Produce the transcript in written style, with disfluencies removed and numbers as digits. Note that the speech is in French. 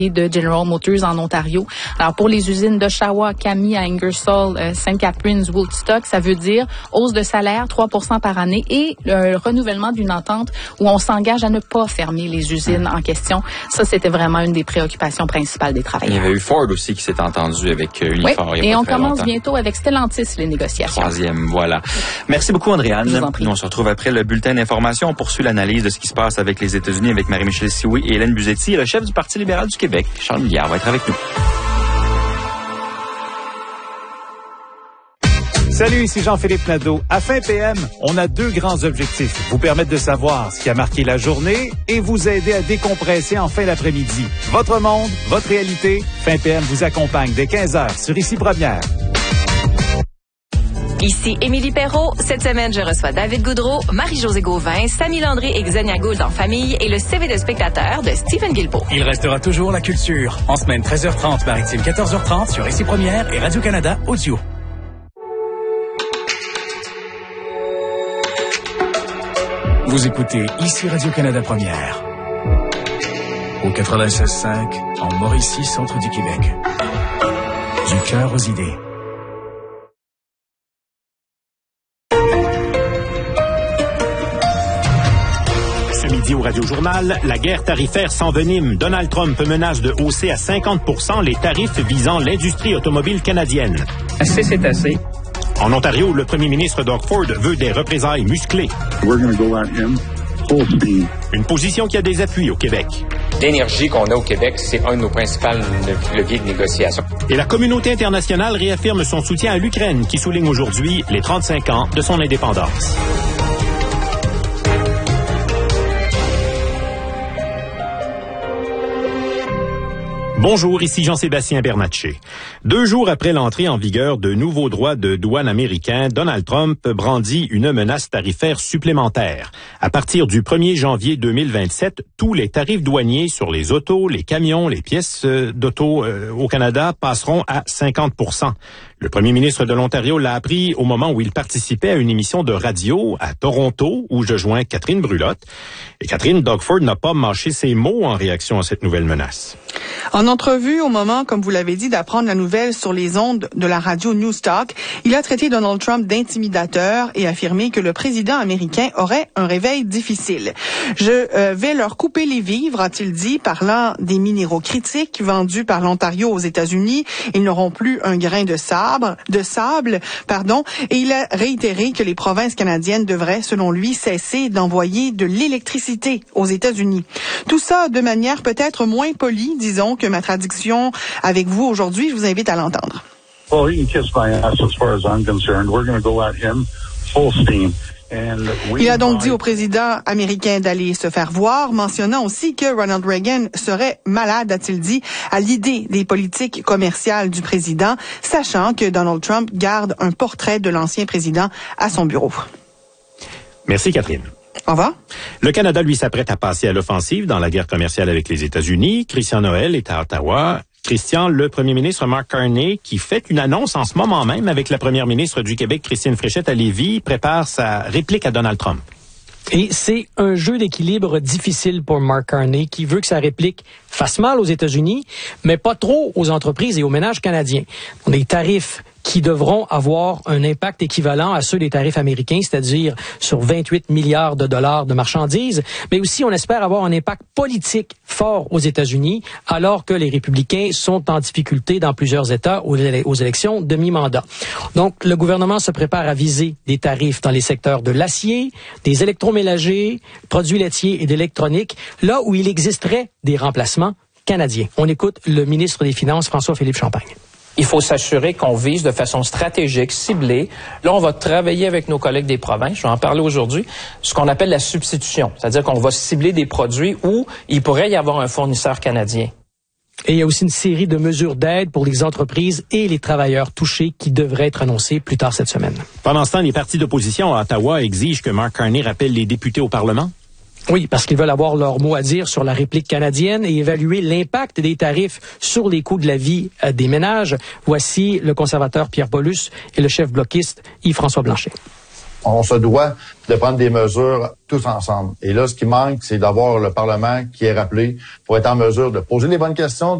de General Motors en Ontario. Alors, pour les usines d'Oshawa, Kami, à Ingersoll, St. Catharines, Woodstock, ça veut dire hausse de salaire 3% par année et le renouvellement d'une entente où on s'engage à ne pas fermer les usines en question. Ça, c'était vraiment une des préoccupations principales des travailleurs. Il y avait eu Ford aussi qui s'est entendu avec Unifor. Oui, et on commence bientôt avec Stellantis les négociations. Troisième, voilà. Merci beaucoup, Andréane. Je vous en prie. On se retrouve après le bulletin d'information. On poursuit l'analyse de ce qui se passe avec les États-Unis avec Marie-Michel Sioui et Hélène Buzetti. Le chef du Parti libéral du Québec, Charles Milliard, va être avec nous. Salut, ici Jean-Philippe Nadeau. À Fin PM, on a 2 grands objectifs. Vous permettre de savoir ce qui a marqué la journée et vous aider à décompresser en fin d'après-midi. Votre monde, votre réalité. Fin PM vous accompagne dès 15h sur Ici Première. Ici Émilie Perrault. Cette semaine, je reçois David Goudreau, Marie-Josée Gauvin, Samy Landry et Xenia Gould en famille et le CV de spectateur de Stephen Guilbeault. Il restera toujours la culture. En semaine 13h30, maritime 14h30 sur Ici Première et Radio-Canada Audio. Vous écoutez Ici Radio-Canada Première. Au 96.5, en Mauricie, centre du Québec. Du cœur aux idées. Ce midi au Radio-Journal, la guerre tarifaire s'envenime. Donald Trump menace de hausser à 50% les tarifs visant l'industrie automobile canadienne. Assez, c'est assez. En Ontario, le premier ministre Doug Ford veut des représailles musclées. Une position qui a des appuis au Québec. L'énergie qu'on a au Québec, c'est un de nos principaux leviers de négociation. Et la communauté internationale réaffirme son soutien à l'Ukraine, qui souligne aujourd'hui les 35 ans de son indépendance. Bonjour, ici Jean-Sébastien Bernatchez. 2 jours après l'entrée en vigueur de nouveaux droits de douane américains, Donald Trump brandit une menace tarifaire supplémentaire. À partir du 1er janvier 2027, tous les tarifs douaniers sur les autos, les camions, les pièces d'auto au Canada passeront à 50%. Le premier ministre de l'Ontario l'a appris au moment où il participait à une émission de radio à Toronto, où je joins Catherine Brulotte. Et Catherine, Doug Ford n'a pas mâché ses mots en réaction à cette nouvelle menace. En entrevue, au moment, comme vous l'avez dit, d'apprendre la nouvelle sur les ondes de la radio Newstalk, il a traité Donald Trump d'intimidateur et affirmé que le président américain aurait un réveil difficile. Je vais leur couper les vivres, a-t-il dit, parlant des minéraux critiques vendus par l'Ontario aux États-Unis. Ils n'auront plus un grain de sable, et il a réitéré que les provinces canadiennes devraient, selon lui, cesser d'envoyer de l'électricité aux États-Unis. Tout ça de manière peut-être moins polie, disons, que ma traduction avec vous aujourd'hui. Je vous invite à l'entendre. Well, he can kiss my ass as far as I'm concerned. We're going to go at him full steam. Il a donc dit au président américain d'aller se faire voir, mentionnant aussi que Ronald Reagan serait malade, a-t-il dit, à l'idée des politiques commerciales du président, sachant que Donald Trump garde un portrait de l'ancien président à son bureau. Merci, Catherine. Au revoir. Le Canada, lui, s'apprête à passer à l'offensive dans la guerre commerciale avec les États-Unis. Christian Noël est à Ottawa. Christian, le premier ministre Mark Carney, qui fait une annonce en ce moment même avec la première ministre du Québec, Christine Fréchette, à Lévis, prépare sa réplique à Donald Trump. Et c'est un jeu d'équilibre difficile pour Mark Carney, qui veut que sa réplique fasse mal aux États-Unis, mais pas trop aux entreprises et aux ménages canadiens. On a des tarifs qui devront avoir un impact équivalent à ceux des tarifs américains, c'est-à-dire sur 28 milliards de dollars de marchandises, mais aussi on espère avoir un impact politique fort aux États-Unis, alors que les républicains sont en difficulté dans plusieurs États aux élections de mi-mandat. Donc, le gouvernement se prépare à viser des tarifs dans les secteurs de l'acier, des électroménagers, produits laitiers et d'électronique, là où il existerait des remplacements canadiens. On écoute le ministre des Finances, François-Philippe Champagne. Il faut s'assurer qu'on vise de façon stratégique, ciblée. Là, on va travailler avec nos collègues des provinces, je vais en parler aujourd'hui, ce qu'on appelle la substitution. C'est-à-dire qu'on va cibler des produits où il pourrait y avoir un fournisseur canadien. Et il y a aussi une série de mesures d'aide pour les entreprises et les travailleurs touchés qui devraient être annoncées plus tard cette semaine. Pendant ce temps, les partis d'opposition à Ottawa exigent que Mark Carney rappelle les députés au Parlement. Oui, parce qu'ils veulent avoir leur mot à dire sur la réplique canadienne et évaluer l'impact des tarifs sur les coûts de la vie des ménages. Voici le conservateur Pierre Paulus et le chef bloquiste Yves-François Blanchet. On se doit de prendre des mesures tous ensemble. Et là, ce qui manque, c'est d'avoir le Parlement qui est rappelé pour être en mesure de poser les bonnes questions,